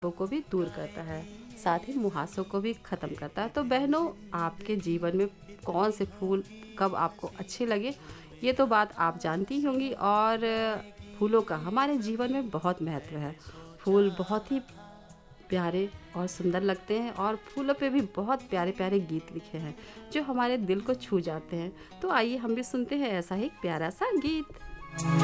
को भी दूर करता है, साथ ही मुहासों को भी ख़त्म करता है। तो बहनों, आपके जीवन में कौन से फूल कब आपको अच्छे लगे, ये तो बात आप जानती ही होंगी। और फूलों का हमारे जीवन में बहुत महत्व है। फूल बहुत ही प्यारे और सुंदर लगते हैं, और फूलों पे भी बहुत प्यारे प्यारे गीत लिखे हैं जो हमारे दिल को छू जाते हैं। तो आइए हम भी सुनते हैं ऐसा ही प्यारा सा गीत।